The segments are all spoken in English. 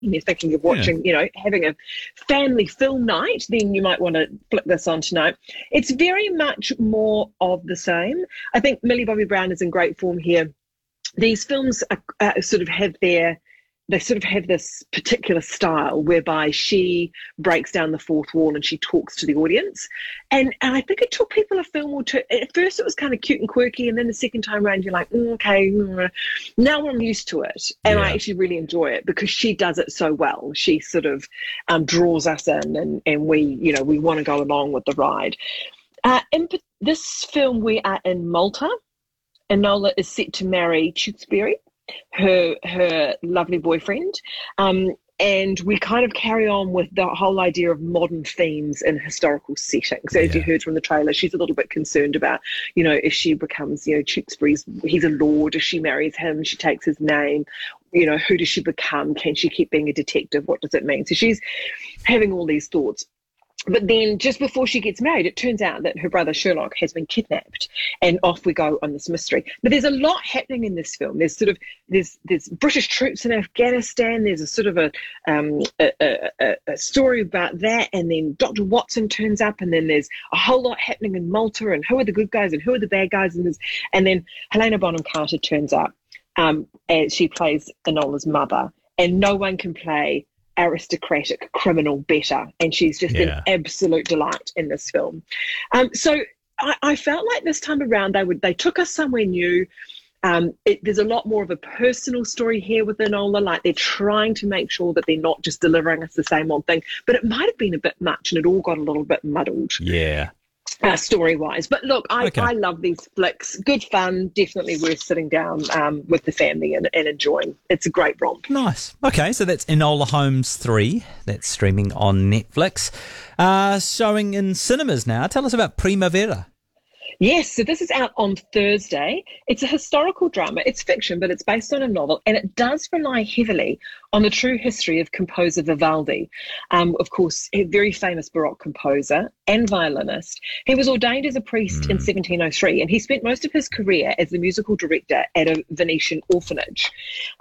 you're thinking of watching, having a family film night, then you might want to flick this on tonight. It's very much more of the same. I think Millie Bobby Brown is in great form here. These films they sort of have this particular style whereby she breaks down the fourth wall and she talks to the audience. And I think it took people a film or two. At first it was kind of cute and quirky, and then the second time around you're like, okay, now I'm used to it. And I actually really enjoy it because she does it so well. She sort of draws us in, and we want to go along with the ride. In this film, we are in Malta. Enola is set to marry Tewkesbury, her lovely boyfriend, and we kind of carry on with the whole idea of modern themes in historical settings. So as you heard from the trailer, she's a little bit concerned about, if she becomes, Tewkesbury's, he's a lord, if she marries him, she takes his name, who does she become? Can she keep being a detective? What does it mean? So she's having all these thoughts. But then just before she gets married, it turns out that her brother Sherlock has been kidnapped, and off we go on this mystery. But there's a lot happening in this film. There's there's British troops in Afghanistan. There's a sort of a story about that, and then Dr. Watson turns up, and then there's a whole lot happening in Malta, and who are the good guys and who are the bad guys, and then Helena Bonham Carter turns up, and she plays Enola's mother, and no one can play aristocratic criminal better, and she's just an absolute delight in this film. So I felt like this time around they took us somewhere new. There's a lot more of a personal story here with Enola, like they're trying to make sure that they're not just delivering us the same old thing, but it might have been a bit much and it all got a little bit muddled. Story-wise. But look, I love these flicks. Good fun, definitely worth sitting down with the family and enjoying. It's a great romp. Nice. Okay, so that's Enola Holmes 3. That's streaming on Netflix. Showing in cinemas now. Tell us about Primavera. Yes, so this is out on Thursday. It's a historical drama. It's fiction, but it's based on a novel, and it does rely heavily on the true history of composer Vivaldi. Of course, a very famous Baroque composer and violinist. He was ordained as a priest in 1703, and he spent most of his career as the musical director at a Venetian orphanage.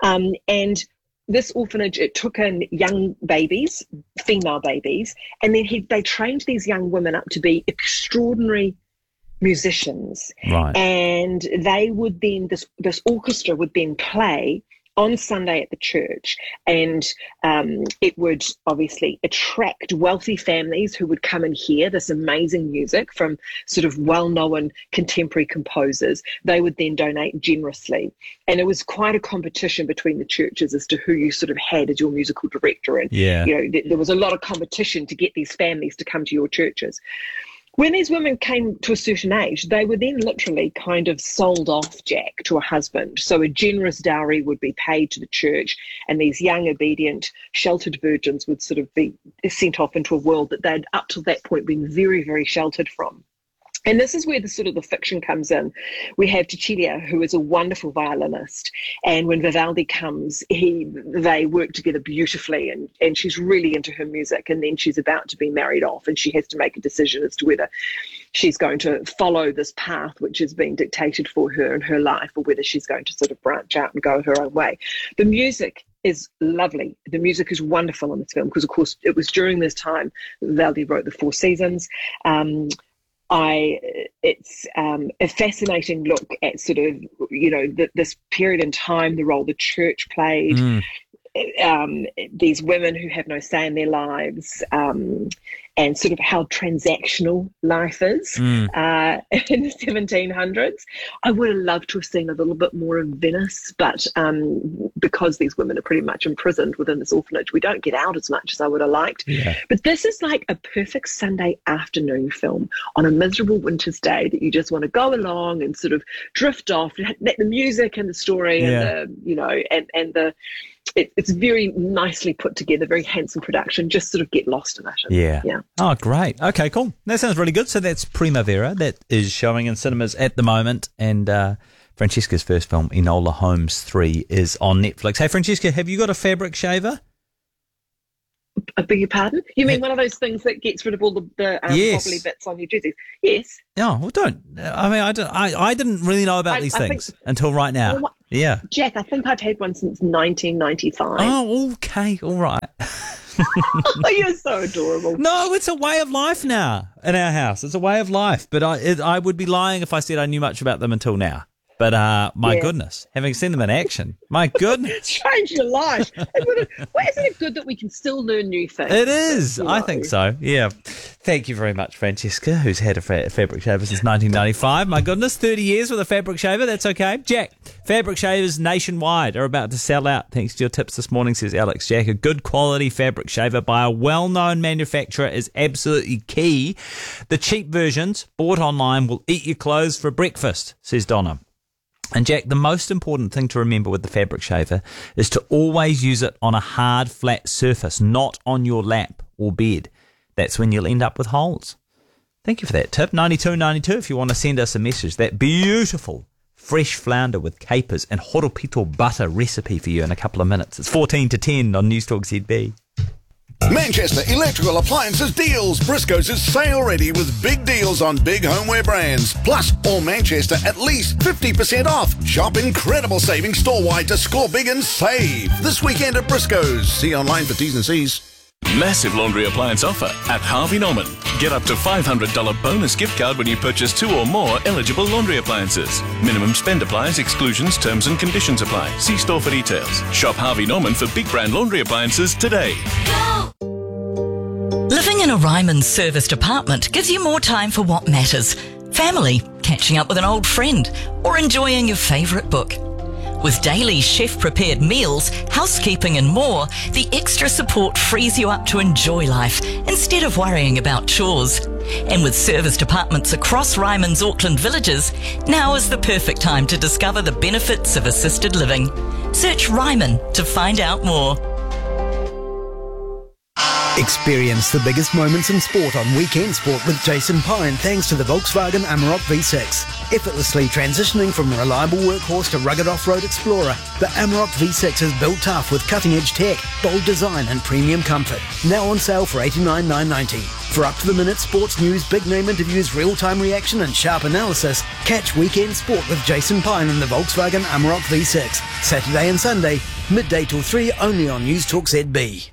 And this orphanage, it took in young babies, female babies, and then they trained these young women up to be extraordinary musicians, right? And they would then this orchestra would then play on Sunday at the church, and it would obviously attract wealthy families who would come and hear this amazing music from sort of well-known contemporary composers. They would then donate generously, and it was quite a competition between the churches as to who you sort of had as your musical director, and there was a lot of competition to get these families to come to your churches. When these women came to a certain age, they were then literally kind of sold off, Jack, to a husband. So a generous dowry would be paid to the church, and these young, obedient, sheltered virgins would sort of be sent off into a world that they'd up to that point been very, very sheltered from. And this is where the fiction comes in. We have Cecilia, who is a wonderful violinist, and when Vivaldi comes, they work together beautifully, and she's really into her music, and then she's about to be married off, and she has to make a decision as to whether she's going to follow this path which has been dictated for her in her life, or whether she's going to sort of branch out and go her own way. The music is lovely. The music is wonderful in this film because, of course, it was during this time Vivaldi wrote the Four Seasons. It's a fascinating look at sort of, this period in time, the role the church played, these women who have no say in their lives, and sort of how transactional life is in the 1700s. I would have loved to have seen a little bit more of Venice, but because these women are pretty much imprisoned within this orphanage, we don't get out as much as I would have liked. Yeah. But this is like a perfect Sunday afternoon film on a miserable winter's day that you just want to go along and sort of drift off, let the music and the story it's very nicely put together, very handsome production, just sort of get lost in it. Yeah. Oh, great. Okay, cool. That sounds really good. So that's Primavera. That is showing in cinemas at the moment. And Francesca's first film, Enola Holmes 3, is on Netflix. Hey, Francesca, have you got a fabric shaver? I beg your pardon? You mean one of those things that gets rid of all the Yes. wobbly bits on your jerseys? Yes. No, well, don't. I mean, I didn't really know about these things until right now. Well, Yeah. Jack, I think I've had one since 1995. Oh, okay. All right. Oh, you're so adorable. No, it's a way of life now in our house. It's a way of life. But I would be lying if I said I knew much about them until now. But my goodness, having seen them in action, my goodness. Change your life. Well, isn't it good that we can still learn new things? It is. You know? I think so. Yeah. Thank you very much, Francesca, who's had a fabric shaver since 1995. My goodness, 30 years with a fabric shaver. That's okay. Jack, fabric shavers nationwide are about to sell out. Thanks to your tips this morning, says Alex Jack. A good quality fabric shaver by a well-known manufacturer is absolutely key. The cheap versions bought online will eat your clothes for breakfast, says Donna. And Jack, the most important thing to remember with the fabric shaver is to always use it on a hard, flat surface, not on your lap or bed. That's when you'll end up with holes. Thank you for that tip. 9292 if you want to send us a message. That beautiful fresh flounder with capers and horopito butter recipe for you in a couple of minutes. It's 14 to 10 on News Talk ZB. Manchester Electrical Appliances deals. Briscoe's is sale ready with big deals on big homeware brands. Plus, all Manchester at least 50% off. Shop incredible savings store-wide to score big and save. This weekend at Briscoe's. See online for T's and C's. Massive laundry appliance offer at Harvey Norman. Get up to $500 bonus gift card when you purchase 2 or more eligible laundry appliances. Minimum spend applies, exclusions, terms and conditions apply. See store for details. Shop Harvey Norman for big brand laundry appliances today. Living in a Ryman serviced apartment gives you more time for what matters. Family, catching up with an old friend, or enjoying your favourite book. With daily chef-prepared meals, housekeeping and more, the extra support frees you up to enjoy life instead of worrying about chores. And with serviced apartments across Ryman's Auckland villages, now is the perfect time to discover the benefits of assisted living. Search Ryman to find out more. Experience the biggest moments in sport on Weekend Sport with Jason Pine thanks to the Volkswagen Amarok V6. Effortlessly transitioning from a reliable workhorse to rugged off-road explorer, the Amarok V6 is built tough with cutting-edge tech, bold design and premium comfort. Now on sale for $89,990. For up-to-the-minute sports news, big-name interviews, real-time reaction and sharp analysis, catch Weekend Sport with Jason Pine in the Volkswagen Amarok V6. Saturday and Sunday, midday till 3, only on News Talk ZB.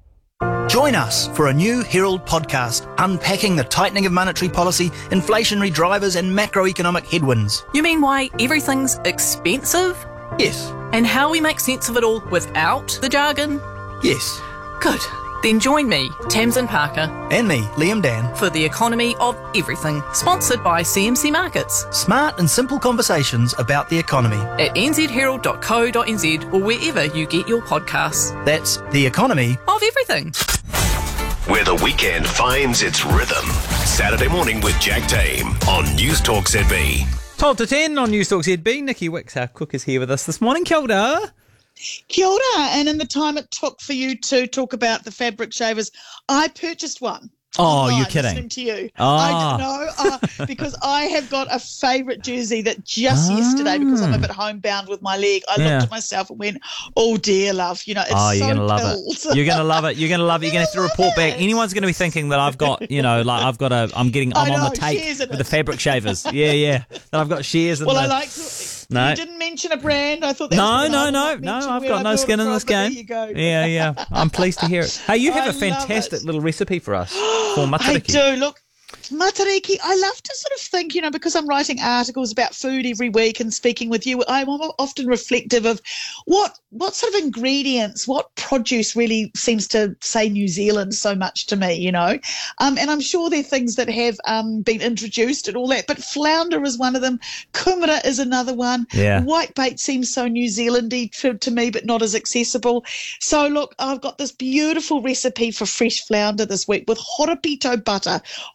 Join us for a new Herald podcast unpacking the tightening of monetary policy, inflationary drivers and macroeconomic headwinds. You mean why everything's expensive? Yes. And how we make sense of it all without the jargon? Yes. Good. Then join me, Tamsin Parker, And me, Liam Dan, for The Economy of Everything, sponsored by CMC Markets. smart and simple conversations about the economy. At nzherald.co.nz or wherever you get your podcasts. That's the economy. Of everything. Where the weekend finds its rhythm. Saturday morning with Jack Tame on News Talk ZB. 12 to 10 on News Talk ZB. Nikki Wicks, our cook, is here with us this morning. Kia ora. Kia ora. And in the time it took for you to talk about the fabric shavers, I purchased one. Oh, online, you're kidding. Listening to you. Oh. I don't know, because I have got a favourite jersey that just yesterday, because I'm a bit homebound with my leg, I looked at myself and went, oh dear, love, you know, it's so you're going to love pilled. it. You're going to love it. You're going to love it. You're going to have to report back. Anyone's going to be thinking that I've got, you know, like I'm on the take with the fabric shavers. Yeah. That I've got shares in Well, the... I like to... No. You didn't mention a brand. I thought that No, was I've got no skin in this game. There you go. Yeah. I'm pleased to hear it. Hey, you have I a fantastic love it. little recipe for us for matariki. I do. Look, matariki, I love to sort of think, you know, because I'm writing articles about food every week and speaking with you, I'm often reflective of what sort of ingredients, what produce really seems to say New Zealand so much to me, you know. And I'm sure there are things that have been introduced and all that, but flounder is one of them. Kumara is another one. Yeah. Whitebait seems so New Zealandy to me, but not as accessible. So, look, I've got this beautiful recipe for fresh flounder this week with horopito butter. Horopito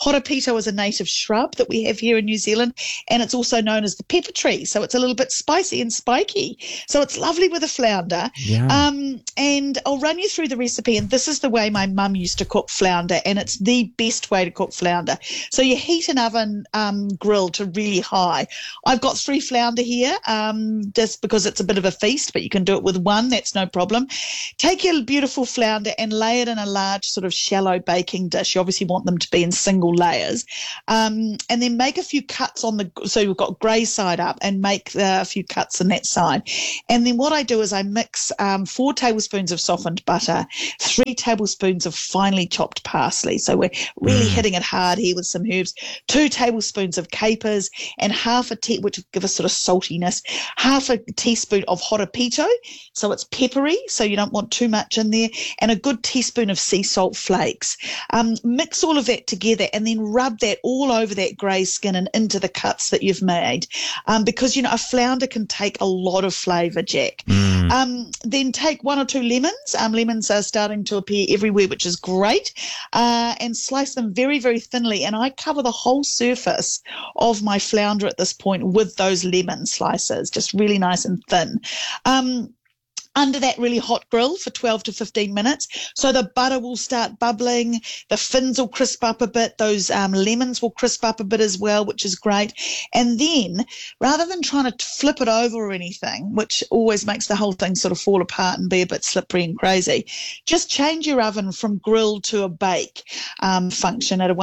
peto is a native shrub that we have here in New Zealand, and it's also known as the pepper tree. So it's a little bit spicy and spiky. So it's lovely with a flounder. Yeah. And I'll run you through the recipe. And this is the way my mum used to cook flounder, and it's the best way to cook flounder. So you heat an oven grill to really high. I've got 3 flounder here, just because it's a bit of a feast, but you can do it with 1. That's no problem. Take your beautiful flounder and lay it in a large sort of shallow baking dish. You obviously want them to be in single layers. And then make a few cuts so you've got grey side up, and make a few cuts on that side. And then what I do is I mix 4 tablespoons of softened butter, 3 tablespoons of finely chopped parsley. So we're really hitting it hard here with some herbs. 2 tablespoons of capers, and which will give us sort of saltiness, half a teaspoon of horopito. So it's peppery, so you don't want too much in there, and a good teaspoon of sea salt flakes. Mix all of that together, and then rub that all over that grey skin and into the cuts that you've made, because, a flounder can take a lot of flavour, Jack. Then take 1 or 2 lemons. Lemons are starting to appear everywhere, which is great, and slice them very, very thinly. And I cover the whole surface of my flounder at this point with those lemon slices, just really nice and thin. Under that really hot grill for 12 to 15 minutes. So the butter will start bubbling, the fins will crisp up a bit, those lemons will crisp up a bit as well, which is great. And then, rather than trying to flip it over or anything, which always makes the whole thing sort of fall apart and be a bit slippery and crazy, just change your oven from grill to a bake function at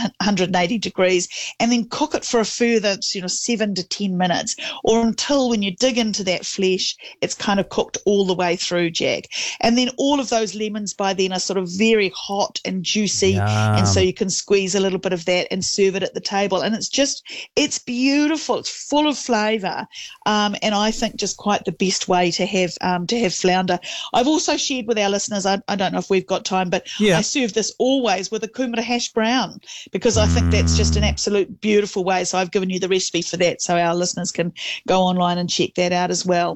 180 degrees, and then cook it for a further 7 to 10 minutes, or until when you dig into that flesh, it's kind of cooked all the way through, Jack. And then all of those lemons by then are sort of very hot and juicy, and so you can squeeze a little bit of that and serve it at the table. And it's beautiful. It's full of flavour, and I think just quite the best way to have flounder. I've also shared with our listeners, I don't know if we've got time, but I serve this always with a kumara hash brown, because I think that's just an absolute beautiful way. So I've given you the recipe for that, so our listeners can go online and check that out as well.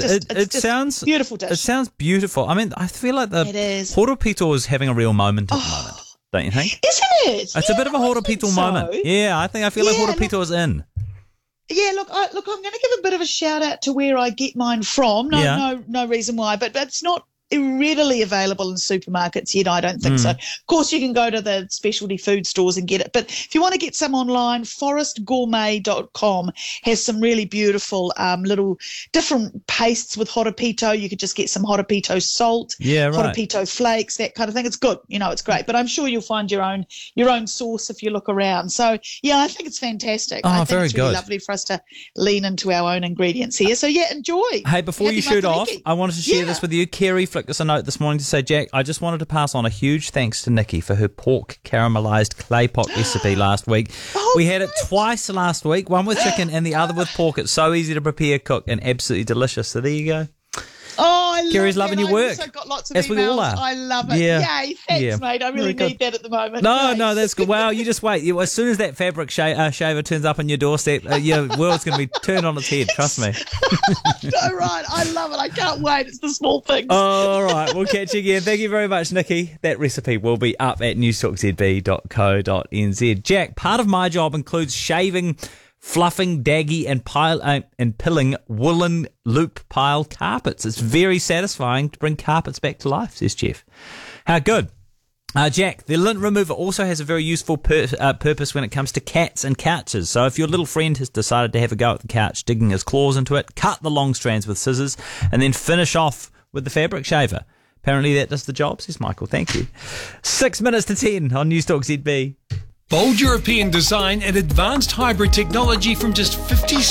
It sounds beautiful dish. It sounds beautiful. I mean, I feel like the horopito is having a real moment at the moment, don't you think? Isn't it? It's a bit of a horopito moment. Yeah, I feel like horopito is in. Yeah, look, I'm going to give a bit of a shout out to where I get mine from. No reason why, but it's not readily available in supermarkets yet, I don't think so. Of course, you can go to the specialty food stores and get it, but if you want to get some online, forestgourmet.com has some really beautiful little different pastes with horopito. You could just get some horopito salt, horopito flakes, that kind of thing. It's good, it's great, but I'm sure you'll find your own sauce if you look around. So yeah, I think it's fantastic. I think it's really lovely for us to lean into our own ingredients here. So yeah, enjoy. Hey, before you shoot off, I wanted to share this with you. Kerry flicked us a note this morning to say, Jack, I just wanted to pass on a huge thanks to Nikki for her pork caramelised clay pot recipe last week. We had it twice last week, one with chicken and the other with pork. It's so easy to prepare, cook, and absolutely delicious. So there you go. Oh, I love Kerry's loving your work. I've also got lots of as emails. we all are. I love it. Yeah. Yay, thanks, mate. I really need that at the moment. No, that's good. Well, you just wait. As soon as that fabric shaver turns up on your doorstep, your world's going to be turned on its head. Trust me. No, right. I love it. I can't wait. It's the small things. All right. We'll catch you again. Thank you very much, Nikki. That recipe will be up at newstalkzb.co.nz. Jack, part of my job includes shaving, fluffing, daggy and pilling woolen loop pile carpets. It's very satisfying to bring carpets back to life, says Jeff. How good. Jack, the lint remover also has a very useful purpose when it comes to cats and couches. So if your little friend has decided to have a go at the couch, digging his claws into it, cut the long strands with scissors and then finish off with the fabric shaver. Apparently that does the job, says Michael. Thank you. 6 minutes to 10 on Newstalk ZB. Bold European design and advanced hybrid technology from just 50